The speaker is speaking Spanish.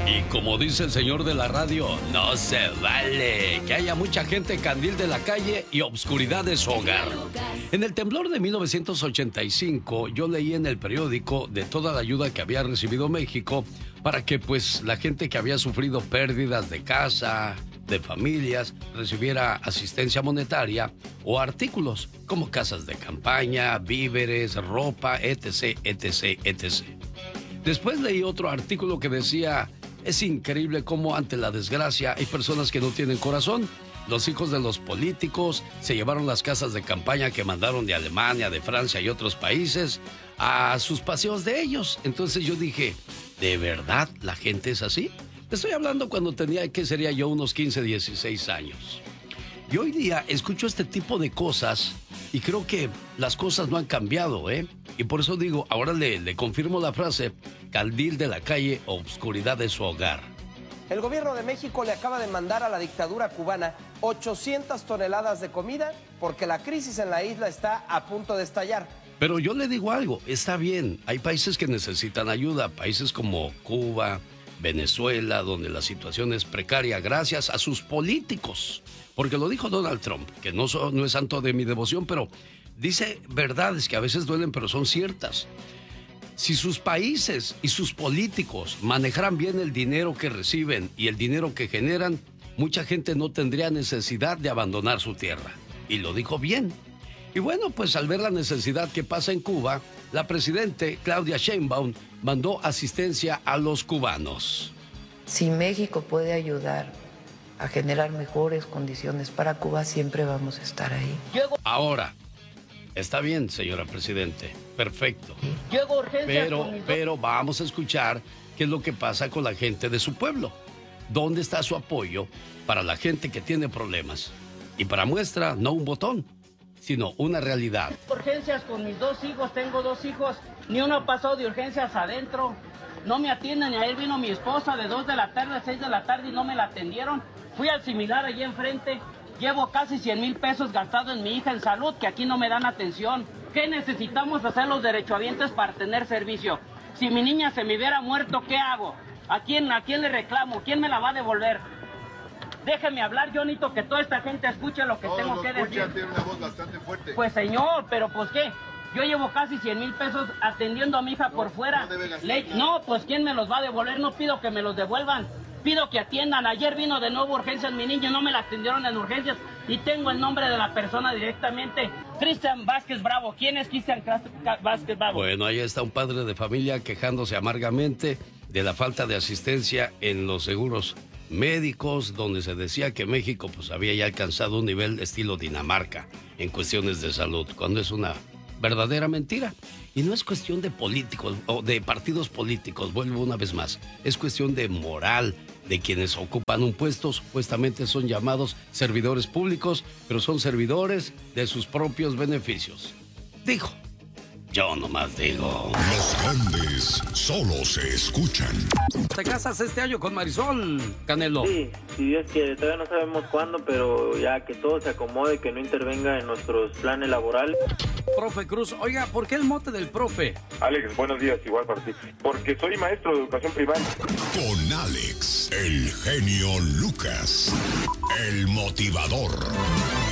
Y como dice el señor de la radio, no se vale que haya mucha gente candil de la calle y obscuridad de su hogar. En el temblor de 1985, yo leí en el periódico de toda la ayuda que había recibido México para que pues la gente que había sufrido pérdidas de casa, de familias, recibiera asistencia monetaria o artículos como casas de campaña, víveres, ropa, etc, etc, etc. Después leí otro artículo que decía: es increíble cómo ante la desgracia hay personas que no tienen corazón. Los hijos de los políticos se llevaron las casas de campaña que mandaron de Alemania, de Francia y otros países a sus paseos de ellos. Entonces yo dije, ¿de verdad la gente es así? Estoy hablando cuando tenía, ¿qué sería yo? Unos 15, 16 años. Y hoy día escucho este tipo de cosas y creo que las cosas no han cambiado, ¿eh? Y por eso digo, ahora le confirmo la frase: candil de la calle, obscuridad de su hogar. El gobierno de México le acaba de mandar a la dictadura cubana 800 toneladas de comida porque la crisis en la isla está a punto de estallar. Pero yo le digo algo, está bien, hay países que necesitan ayuda, países como Cuba, Venezuela, donde la situación es precaria gracias a sus políticos. Porque lo dijo Donald Trump, que no es santo de mi devoción, pero dice verdades que a veces duelen, pero son ciertas. Si sus países y sus políticos manejaran bien el dinero que reciben y el dinero que generan, mucha gente no tendría necesidad de abandonar su tierra. Y lo dijo bien. Y bueno, pues al ver la necesidad que pasa en Cuba, la presidente Claudia Sheinbaum mandó asistencia a los cubanos. Si México puede ayudar a generar mejores condiciones para Cuba, siempre vamos a estar ahí. Ahora, está bien, señora presidente, perfecto. Pero vamos a escuchar qué es lo que pasa con la gente de su pueblo. ¿Dónde está su apoyo para la gente que tiene problemas? Y para muestra, no un botón, sino una realidad. Urgencias con mis 2 hijos, tengo 2 hijos, ni uno ha pasado de urgencias adentro. No me atienden, y ayer vino mi esposa de 2 de la tarde a 6 de la tarde y no me la atendieron. Fui al similar allí enfrente, llevo casi 100,000 pesos gastados en mi hija en salud, que aquí no me dan atención. ¿Qué necesitamos hacer los derechohabientes para tener servicio? Si mi niña se me hubiera muerto, ¿qué hago? ¿A quién le reclamo? ¿Quién me la va a devolver? Déjeme hablar, yo necesito que toda esta gente escuche lo que tengo que decir. Tiene una voz bastante fuerte. Pues señor, pero pues ¿qué? Yo llevo casi 100,000 pesos atendiendo a mi hija por fuera. No, pues ¿quién me los va a devolver? No pido que me los devuelvan. Pido que atiendan. Ayer vino de nuevo urgencias mi niño, no me la atendieron en urgencias. Y tengo el nombre de la persona directamente. Cristian Vázquez Bravo. ¿Quién es Cristian Vázquez Bravo? Bueno, ahí está un padre de familia quejándose amargamente de la falta de asistencia en los seguros médicos, donde se decía que México pues había ya alcanzado un nivel estilo Dinamarca en cuestiones de salud, cuando es una verdadera mentira. Y no es cuestión de políticos o de partidos políticos, vuelvo una vez más, es cuestión de moral de quienes ocupan un puesto. Supuestamente son llamados servidores públicos, pero son servidores de sus propios beneficios. Dijo. Yo nomás digo. Los grandes solo se escuchan. ¿Te casas este año con Marisol, Canelo? Sí, si Dios quiere, todavía no sabemos cuándo, pero ya que todo se acomode, que no intervenga en nuestros planes laborales. Profe Cruz, oiga, ¿por qué el mote del profe? Alex, buenos días, igual para ti. Porque soy maestro de educación primaria. Con Alex, el genio Lucas, el motivador.